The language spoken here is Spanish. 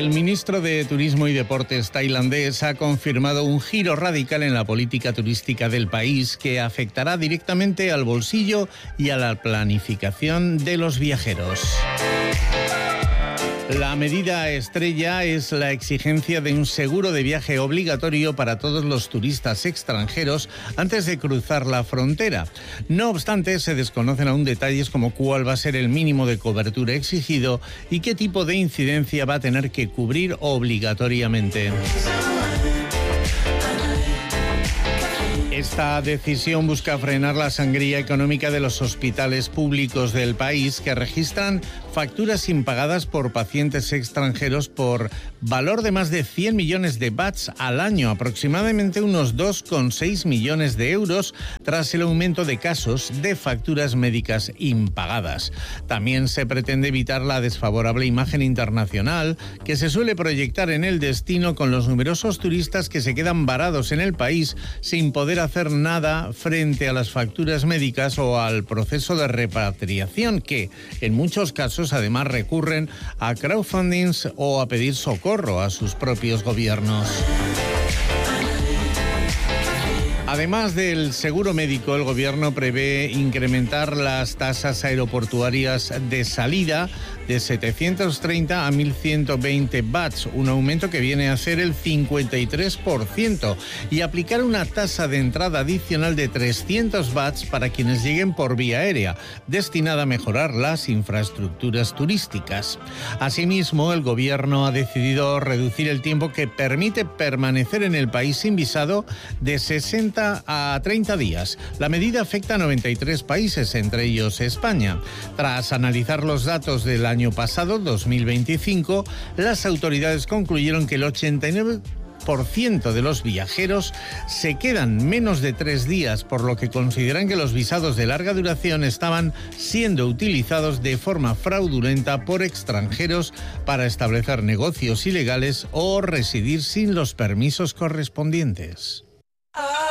El ministro de Turismo y Deportes tailandés ha confirmado un giro radical en la política turística del país que afectará directamente al bolsillo y a la planificación de los viajeros. La medida estrella es la exigencia de un seguro de viaje obligatorio para todos los turistas extranjeros antes de cruzar la frontera. No obstante, se desconocen aún detalles como cuál va a ser el mínimo de cobertura exigido y qué tipo de incidencia va a tener que cubrir obligatoriamente. Esta decisión busca frenar la sangría económica de los hospitales públicos del país que registran facturas impagadas por pacientes extranjeros por valor de más de 100 millones de bahts al año, aproximadamente unos 2,6 millones de euros, tras el aumento de casos de facturas médicas impagadas. También se pretende evitar la desfavorable imagen internacional que se suele proyectar en el destino con los numerosos turistas que se quedan varados en el país sin poder hacer nada frente a las facturas médicas o al proceso de repatriación que, en muchos casos, además recurren a crowdfundings o a pedir socorro a sus propios gobiernos. Además del seguro médico, el gobierno prevé incrementar las tasas aeroportuarias de salida de 730 a 1.120 bahts, un aumento que viene a ser el 53%, y aplicar una tasa de entrada adicional de 300 bahts para quienes lleguen por vía aérea, destinada a mejorar las infraestructuras turísticas. Asimismo, el gobierno ha decidido reducir el tiempo que permite permanecer en el país sin visado de 60 a 30 días. La medida afecta a 93 países, entre ellos España. Tras analizar los datos del año pasado, 2025, las autoridades concluyeron que el 89% de los viajeros se quedan menos de 3 días, por lo que consideran que los visados de larga duración estaban siendo utilizados de forma fraudulenta por extranjeros para establecer negocios ilegales o residir sin los permisos correspondientes.